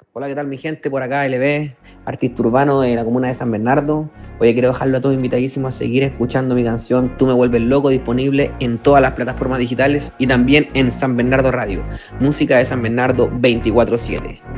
Hola, ¿qué tal mi gente? Por acá LB, artista urbano de la comuna de San Bernardo. Hoy quiero dejarlo a todos invitadísimos a seguir escuchando mi canción Tú me vuelves loco, disponible en todas las plataformas digitales y también en San Bernardo Radio. Música de San Bernardo 24/7.